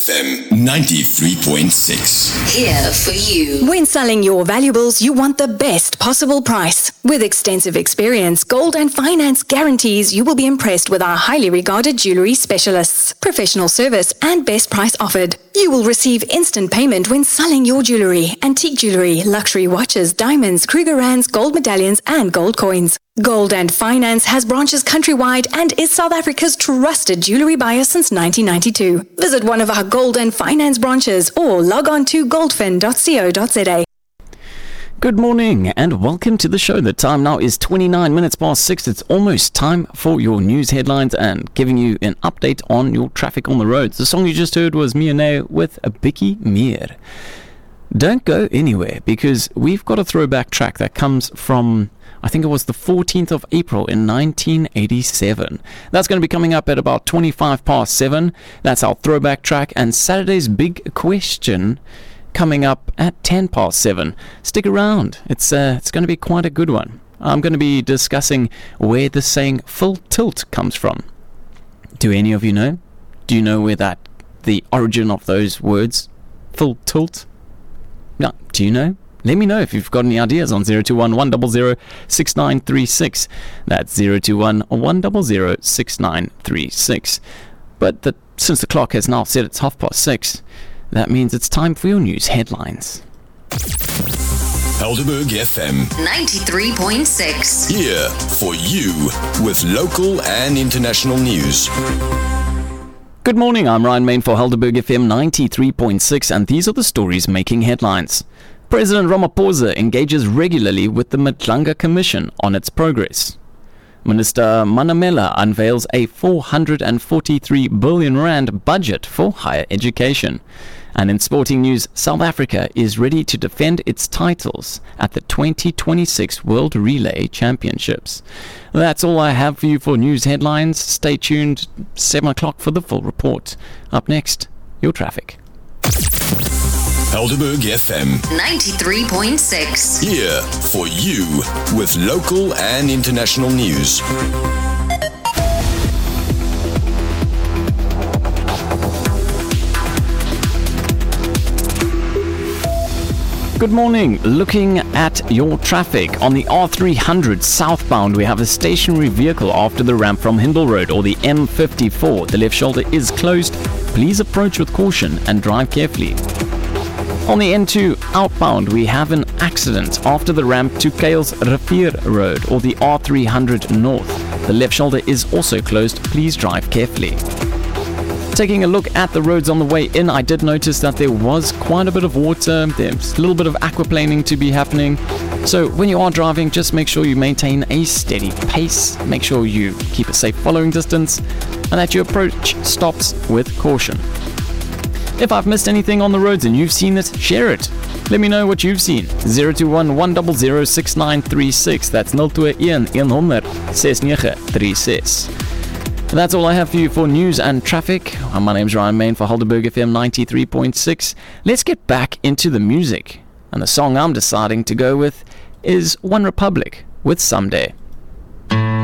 FM 93.6. Here for you. When selling your valuables, you want the best possible price. With extensive experience, Gold and Finance guarantees you will be impressed with our highly regarded jewelry specialists, professional service and best price offered. You will receive instant payment when selling your jewelry, antique jewelry, luxury watches, diamonds, Krugerrands, gold medallions and gold coins. Gold and Finance has branches countrywide and is South Africa's trusted jewelry buyer since 1992. Visit one of our Gold and Finance branches or log on to goldfin.co.za. Good morning and welcome to the show. The time now is 29 minutes past 6. It's almost time for your news headlines and giving you an update on your traffic on the roads. The song you just heard was Mionne with a Bietjie Meer. Don't go anywhere because we've got a throwback track that comes from, I think it was the 14th of April in 1987. That's going to be coming up at about 25 past 7. That's our throwback track, and Saturday's big question coming up at 10 past 7. Stick around. It's going to be quite a good one. I'm going to be discussing where the saying full tilt comes from. Do any of you know? Do you know where the origin of those words, full tilt? No, do you know? Let me know if you've got any ideas on 021 100 6936. That's 021 100 6936. But since the clock has now said it's 6:30, that means it's time for your news headlines. Helderberg FM 93.6. here for you with local and international news. Good morning, I'm Ryan Main for Helderberg FM 93.6, and these are the stories making headlines. President Ramaphosa engages regularly with the Madlanga Commission on its progress. Minister Manamela unveils a 443 billion rand budget for higher education. And in sporting news, South Africa is ready to defend its titles at the 2026 World Relay Championships. That's all I have for you for news headlines. Stay tuned, 7 o'clock for the full report. Up next, your traffic. Helderberg FM 93.6. here for you with local and international news. Good morning. Looking at your traffic on the R300 southbound, we have a stationary vehicle after the ramp from Hindle Road or the M54. The left shoulder is closed. Please approach with caution and drive carefully. On the N2 outbound, we have an accident after the ramp to Kales Rivier Road or the R300 north. The left shoulder is also closed. Please drive carefully. Taking a look at the roads on the way in, I did notice that there was quite a bit of water. There's a little bit of aquaplaning to be happening. So when you are driving, just make sure you maintain a steady pace. Make sure you keep a safe following distance and that you approach stops with caution. If I've missed anything on the roads and you've seen it, share it. Let me know what you've seen. 021 100 6936. That's 021 100 6936. That's all I have for you for news and traffic. My name's Ryan Main for Helderberg FM 93.6. Let's get back into the music. And the song I'm deciding to go with is One Republic with Someday.